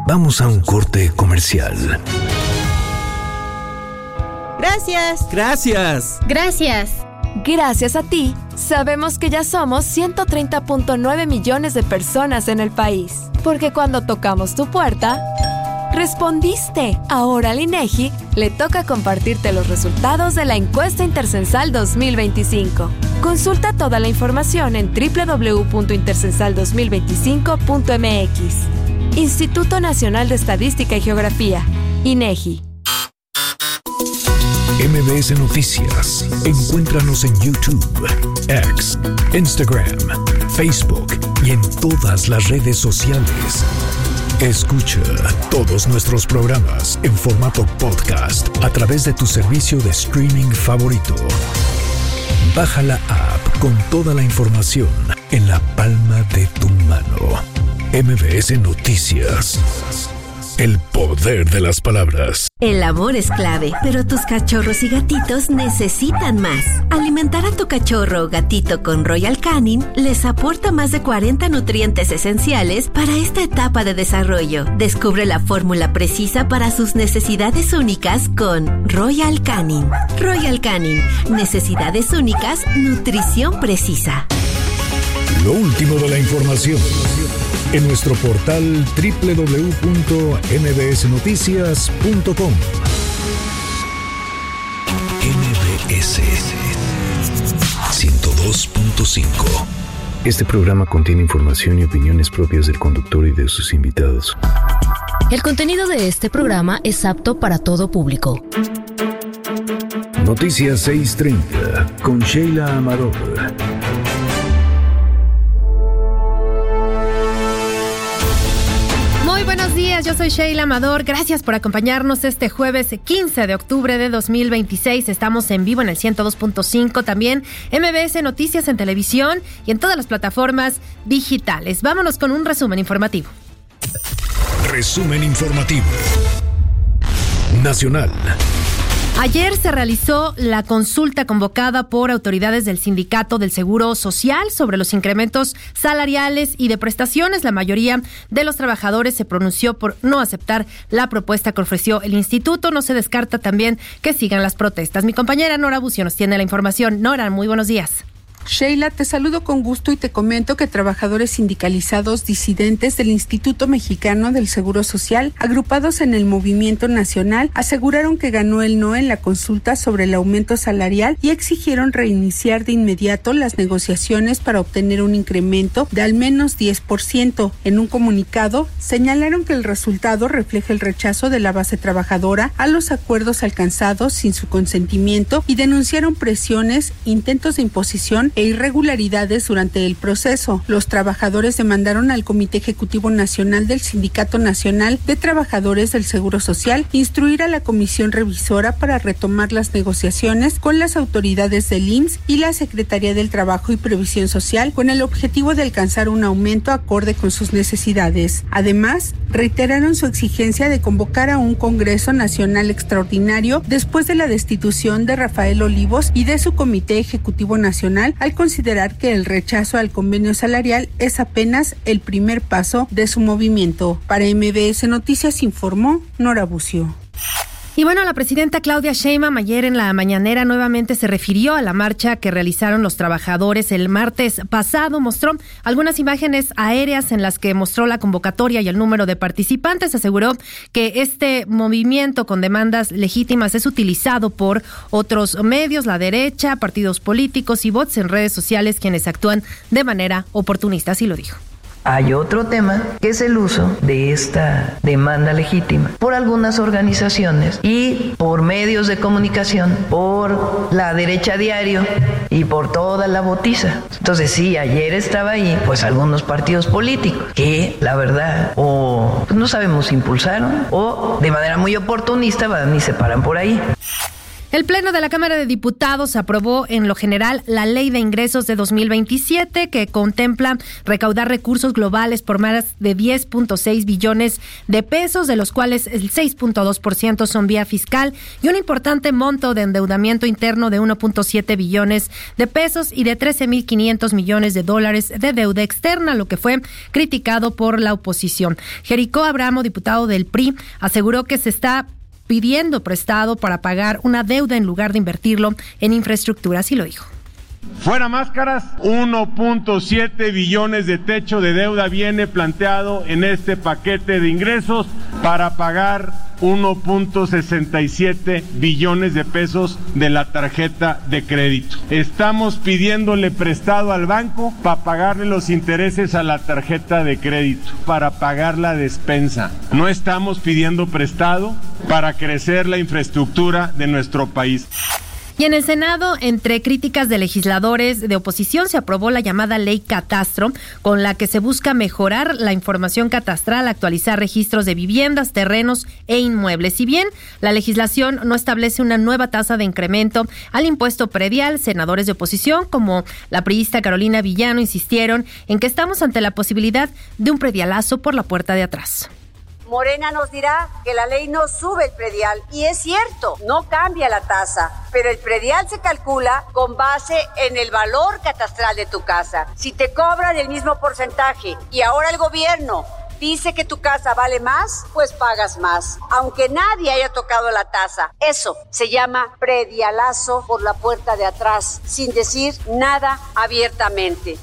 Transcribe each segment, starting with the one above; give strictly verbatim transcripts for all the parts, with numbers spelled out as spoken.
Vamos a un corte comercial. Gracias. Gracias. Gracias. Gracias a ti, sabemos que ya somos ciento treinta punto nueve millones de personas en el país. Porque cuando tocamos tu puerta, respondiste. Ahora al INEGI le toca compartirte los resultados de la encuesta Intercensal dos mil veinticinco. Consulta toda la información en doble u doble u doble u punto intercensal dos mil veinticinco punto m x. Instituto Nacional de Estadística y Geografía, INEGI. M B S Noticias. Encuéntranos en YouTube, X, Instagram, Facebook y en todas las redes sociales. Escucha todos nuestros programas en formato podcast a través de tu servicio de streaming favorito. Baja la app con toda la información en la palma de tu mano. M B S Noticias. El poder de las palabras. El amor es clave, pero tus cachorros y gatitos necesitan más. Alimentar a tu cachorro o gatito con Royal Canin les aporta más de cuarenta nutrientes esenciales para esta etapa de desarrollo. Descubre la fórmula precisa para sus necesidades únicas con Royal Canin. Royal Canin. Necesidades únicas, nutrición precisa. Lo último de la información en nuestro portal doble u doble u doble u punto m b s noticias punto com. M B S ciento dos punto cinco. Este programa contiene información y opiniones propias del conductor y de sus invitados. El contenido de este programa es apto para todo público. Noticias seiscientos treinta con Sheila Amador. Buenos días, yo soy Sheila Amador. Gracias por acompañarnos este jueves quince de octubre de dos mil veintiséis. Estamos en vivo en el ciento dos punto cinco, también M B S Noticias en televisión y en todas las plataformas digitales. Vámonos con un resumen informativo. Resumen informativo nacional. Ayer se realizó la consulta convocada por autoridades del Sindicato del Seguro Social sobre los incrementos salariales y de prestaciones. La mayoría de los trabajadores se pronunció por no aceptar la propuesta que ofreció el instituto. No se descarta también que sigan las protestas. Mi compañera Nora Bucio nos tiene la información. Nora, muy buenos días. Sheila, te saludo con gusto y te comento que trabajadores sindicalizados disidentes del Instituto Mexicano del Seguro Social, agrupados en el Movimiento Nacional, aseguraron que ganó el no en la consulta sobre el aumento salarial y exigieron reiniciar de inmediato las negociaciones para obtener un incremento de al menos diez por ciento. En un comunicado, señalaron que el resultado refleja el rechazo de la base trabajadora a los acuerdos alcanzados sin su consentimiento y denunciaron presiones, intentos de imposición e irregularidades durante el proceso. Los trabajadores demandaron al Comité Ejecutivo Nacional del Sindicato Nacional de Trabajadores del Seguro Social instruir a la Comisión Revisora para retomar las negociaciones con las autoridades del I M S S y la Secretaría del Trabajo y Previsión Social con el objetivo de alcanzar un aumento acorde con sus necesidades. Además, reiteraron su exigencia de convocar a un Congreso Nacional Extraordinario después de la destitución de Rafael Olivos y de su Comité Ejecutivo Nacional, al considerar que el rechazo al convenio salarial es apenas el primer paso de su movimiento. Para M B S Noticias informó Nora Bucio. Y bueno, la presidenta Claudia Sheinbaum ayer en la mañanera nuevamente se refirió a la marcha que realizaron los trabajadores el martes pasado. Mostró algunas imágenes aéreas en las que mostró la convocatoria y el número de participantes. Aseguró que este movimiento con demandas legítimas es utilizado por otros medios, la derecha, partidos políticos y bots en redes sociales, quienes actúan de manera oportunista, así lo dijo. Hay otro tema que es el uso de esta demanda legítima por algunas organizaciones y por medios de comunicación, por la derecha diario y por toda la botiza. Entonces sí, ayer estaba ahí pues algunos partidos políticos que la verdad o pues, no sabemos si impulsaron o de manera muy oportunista van y se paran por ahí. El Pleno de la Cámara de Diputados aprobó en lo general la Ley de Ingresos de dos mil veintisiete, que contempla recaudar recursos globales por más de diez punto seis billones de pesos, de los cuales el seis punto dos por ciento son vía fiscal, y un importante monto de endeudamiento interno de uno punto siete billones de pesos y de trece mil quinientos millones de dólares de deuda externa, lo que fue criticado por la oposición. Jericó Abramo, diputado del P R I, aseguró que se está pidiendo prestado para pagar una deuda en lugar de invertirlo en infraestructura, así lo dijo. Fuera máscaras, uno punto siete billones de techo de deuda viene planteado en este paquete de ingresos para pagar uno punto sesenta y siete billones de pesos de la tarjeta de crédito. Estamos pidiéndole prestado al banco para pagarle los intereses a la tarjeta de crédito, para pagar la despensa. No estamos pidiendo prestado para crecer la infraestructura de nuestro país. Y en el Senado, entre críticas de legisladores de oposición, se aprobó la llamada Ley Catastro, con la que se busca mejorar la información catastral, actualizar registros de viviendas, terrenos e inmuebles. Si bien la legislación no establece una nueva tasa de incremento al impuesto predial, senadores de oposición, como la priista Carolina Villano, insistieron en que estamos ante la posibilidad de un predialazo por la puerta de atrás. Morena nos dirá que la ley no sube el predial, y es cierto, no cambia la tasa, pero el predial se calcula con base en el valor catastral de tu casa. Si te cobran el mismo porcentaje y ahora el gobierno dice que tu casa vale más, pues pagas más, aunque nadie haya tocado la tasa. Eso se llama predialazo por la puerta de atrás, sin decir nada abiertamente.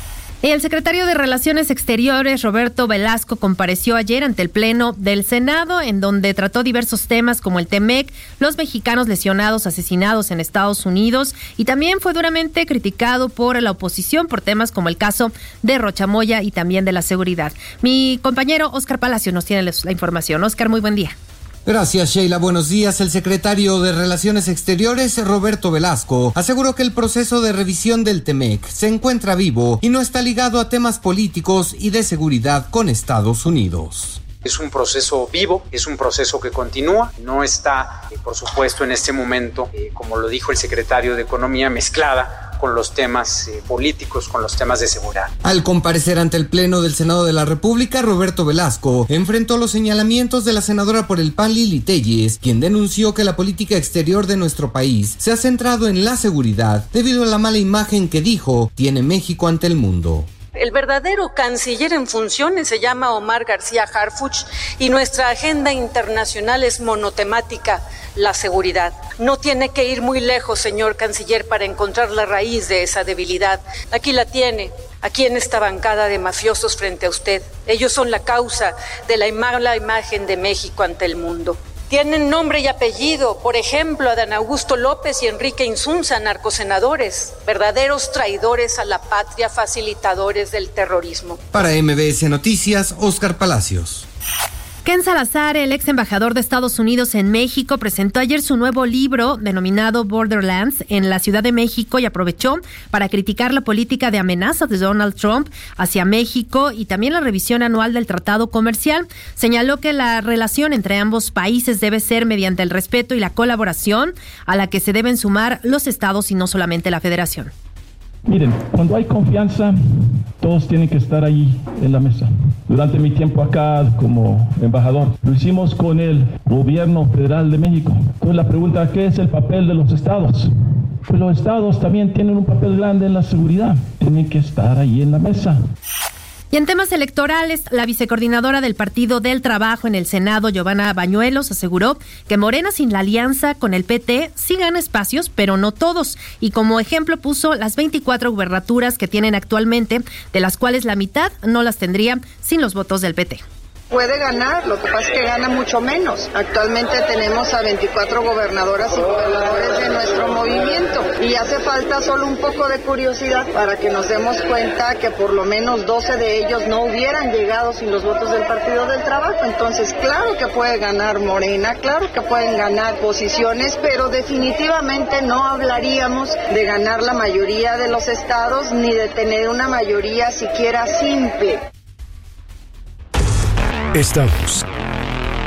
El secretario de Relaciones Exteriores, Roberto Velasco, compareció ayer ante el Pleno del Senado, en donde trató diversos temas como el T M E C, los mexicanos lesionados, asesinados en Estados Unidos, y también fue duramente criticado por la oposición por temas como el caso de Rocha Moya y también de la seguridad. Mi compañero Oscar Palacio nos tiene la información. Oscar, muy buen día. Gracias, Sheila. Buenos días. El secretario de Relaciones Exteriores, Roberto Velasco, aseguró que el proceso de revisión del T M E C se encuentra vivo y no está ligado a temas políticos y de seguridad con Estados Unidos. Es un proceso vivo, es un proceso que continúa, no está, eh, por supuesto, en este momento, eh, como lo dijo el secretario de Economía, mezclada con los temas eh, políticos, con los temas de seguridad. Al comparecer ante el Pleno del Senado de la República, Roberto Velasco enfrentó los señalamientos de la senadora por el P A N Lili Téllez, quien denunció que la política exterior de nuestro país se ha centrado en la seguridad debido a la mala imagen que dijo tiene México ante el mundo. El verdadero canciller en funciones se llama Omar García Harfuch y nuestra agenda internacional es monotemática, la seguridad. No tiene que ir muy lejos, señor canciller, para encontrar la raíz de esa debilidad. Aquí la tiene, aquí en esta bancada de mafiosos frente a usted. Ellos son la causa de la mala imagen de México ante el mundo. Tienen nombre y apellido, por ejemplo, Adán Augusto López y Enrique Insunza, narcosenadores, verdaderos traidores a la patria, facilitadores del terrorismo. Para M B S Noticias, Oscar Palacios. Ken Salazar, el ex embajador de Estados Unidos en México, presentó ayer su nuevo libro denominado Borderlands en la Ciudad de México y aprovechó para criticar la política de amenazas de Donald Trump hacia México y también la revisión anual del tratado comercial. Señaló que la relación entre ambos países debe ser mediante el respeto y la colaboración a la que se deben sumar los estados y no solamente la federación. Miren, cuando hay confianza, todos tienen que estar ahí en la mesa. Durante mi tiempo acá como embajador, lo hicimos con el gobierno federal de México. Entonces la pregunta, ¿qué es el papel de los estados? Pues los estados también tienen un papel grande en la seguridad. Tienen que estar ahí en la mesa. Y en temas electorales, la vicecoordinadora del Partido del Trabajo en el Senado, Giovanna Bañuelos, aseguró que Morena sin la alianza con el P T sí gana espacios, pero no todos. Y como ejemplo puso las veinticuatro gubernaturas que tienen actualmente, de las cuales la mitad no las tendría sin los votos del P T. Puede ganar, lo que pasa es que gana mucho menos. Actualmente tenemos a veinticuatro gobernadoras y gobernadores de nuestro movimiento y hace falta solo un poco de curiosidad para que nos demos cuenta que por lo menos doce de ellos no hubieran llegado sin los votos del Partido del Trabajo. Entonces, claro que puede ganar Morena, claro que pueden ganar posiciones, pero definitivamente no hablaríamos de ganar la mayoría de los estados ni de tener una mayoría siquiera simple. Estamos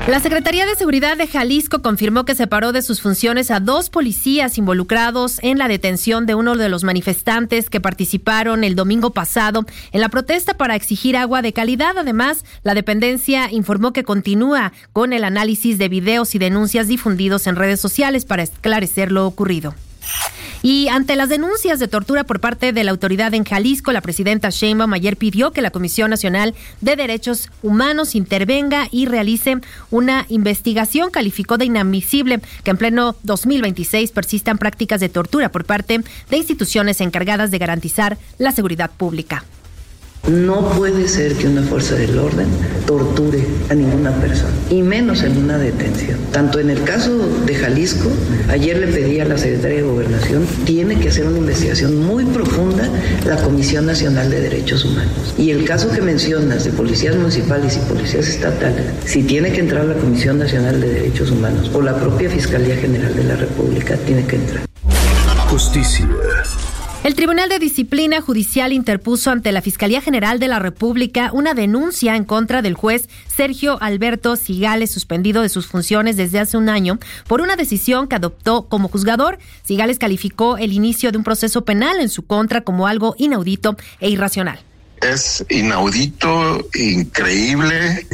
La Secretaría de Seguridad de Jalisco confirmó que separó de sus funciones a dos policías involucrados en la detención de uno de los manifestantes que participaron el domingo pasado en la protesta para exigir agua de calidad. Además, la dependencia informó que continúa con el análisis de videos y denuncias difundidos en redes sociales para esclarecer lo ocurrido. Y ante las denuncias de tortura por parte de la autoridad en Jalisco, la presidenta Sheinbaum ayer pidió que la Comisión Nacional de Derechos Humanos intervenga y realice una investigación. Calificó de inadmisible que en pleno dos mil veintiséis persistan prácticas de tortura por parte de instituciones encargadas de garantizar la seguridad pública. No puede ser que una fuerza del orden torture a ninguna persona, y menos en una detención. Tanto en el caso de Jalisco, ayer le pedí a la Secretaría de Gobernación, tiene que hacer una investigación muy profunda la Comisión Nacional de Derechos Humanos. Y el caso que mencionas de policías municipales y policías estatales, si tiene que entrar la Comisión Nacional de Derechos Humanos o la propia Fiscalía General de la República, tiene que entrar. Justicia. El Tribunal de Disciplina Judicial interpuso ante la Fiscalía General de la República una denuncia en contra del juez Sergio Alberto Cigales, suspendido de sus funciones desde hace un año por una decisión que adoptó como juzgador. Cigales calificó el inicio de un proceso penal en su contra como algo inaudito e irracional. Es inaudito, increíble.